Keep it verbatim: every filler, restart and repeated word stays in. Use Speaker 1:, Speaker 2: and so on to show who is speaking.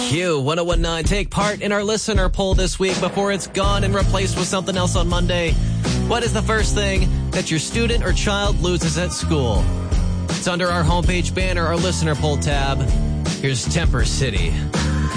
Speaker 1: Q one oh one nine. Take part in our listener poll this week before it's gone and replaced with something else on Monday. What is the first thing that your student or child loses at school? It's under our homepage banner, our listener poll tab. Here's Temper City.